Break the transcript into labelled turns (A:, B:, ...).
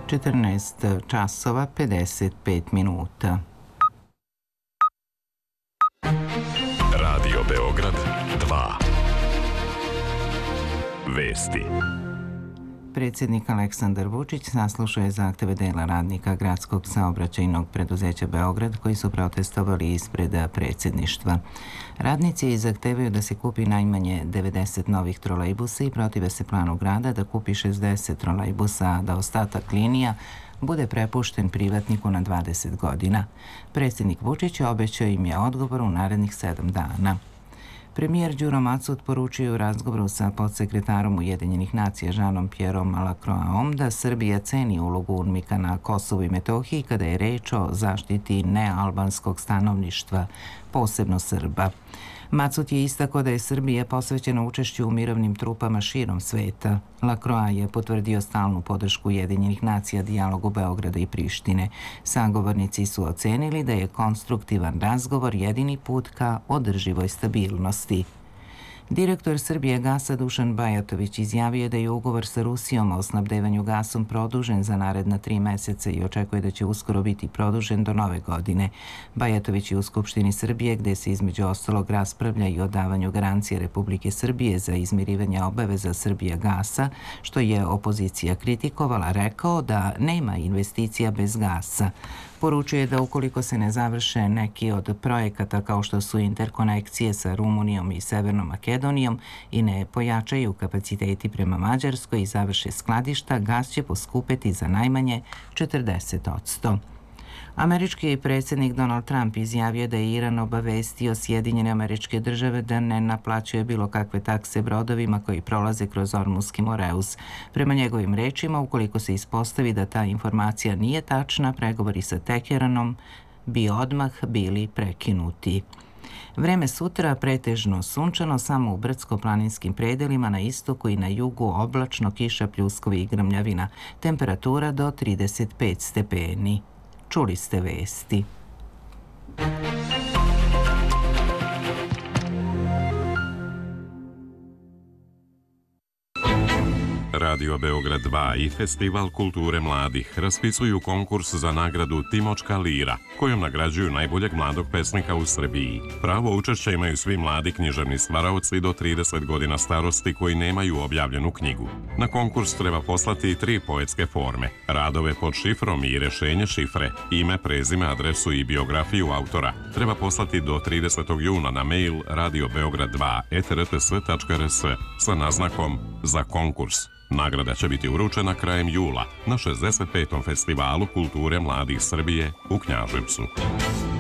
A: 14 časova 55 minuta.
B: Radio Beograd 2. Vesti.
A: Predsjednik Aleksandar Vučić saslušao je zahteve dela radnika gradskog saobraćajnog preduzeća Beograd koji su protestovali ispred predsjedništva. Radnici zahtevaju da se kupi najmanje 90 novih trolejbusa i protive se planu grada da kupi 60 trolejbusa, a da ostatak linija bude prepušten privatniku na 20 godina. Predsjednik Vučić obećao im je odgovor u narednih 7 dana. Premijer Đuro Macud poručio u razgovoru sa podsekretarom Ujedinjenih nacija Jeanom-Pierreom Lacroixom da Srbija ceni ulogu UNMIK-a na Kosovu i Metohiji kada je reč o zaštiti nealbanskog stanovništva, posebno Srba. Macud je istakao da je Srbija posvećena učešću u mirovnim trupama širom sveta. Lacroix je potvrdio stalnu podršku Ujedinjenih nacija dijalogu Beograda i Prištine. Sagovornici su ocenili da je konstruktivan razgovor jedini put ka održivoj stabilnosti. Direktor Srbijagasa Dušan Bajatović izjavio je da je ugovor sa Rusijom o snabdevanju gasom produžen za naredna 3 meseca i očekuje da će uskoro biti produžen do nove godine. Bajatović je u Skupštini Srbije, gde se između ostalog raspravlja i o davanju garancije Republike Srbije za izmirivanje obaveza Srbijagasa, što je opozicija kritikovala, rekao da nema investicija bez gasa. Poručuje da ukoliko se ne završe neki od projekata kao što su interkonekcije sa Rumunijom i Severnom Makedonijom i ne pojačaju kapaciteti prema Mađarskoj i završe skladišta, gas će poskupeti za najmanje 40%. Američki predsjednik Donald Trump izjavio da je Iran obavestio Sjedinjene Američke Države da ne naplaćuje bilo kakve takse brodovima koji prolaze kroz Ormuski Moreus. Prema njegovim rečima, ukoliko se ispostavi da ta informacija nije tačna, pregovori sa Teheranom bi odmah bili prekinuti. Vreme sutra pretežno sunčano, samo u brdsko-planinskim predelima na istoku i na jugu oblačno, kiša, pljuskovi i grmljavina. Temperatura do 35 stepeni. Čuli ste vesti.
B: Radio Beograd 2 i Festival kulture mladih raspisuju konkurs za nagradu Timočka lira, kojom nagrađuju najboljeg mladog pesnika u Srbiji. Pravo učešća imaju svi mladi književni stvaraoci do 30 godina starosti koji nemaju objavljenu knjigu. Na konkurs treba poslati 3 poetske forme, radove pod šifrom i rešenje šifre, ime, prezime, adresu i biografiju autora. Treba poslati do 30. juna na mail radiobeograd2@rts.rs sa naznakom za konkurs. Nagrada će biti uručena krajem jula na 65. Festivalu kulture mladih Srbije u Knjaževcu.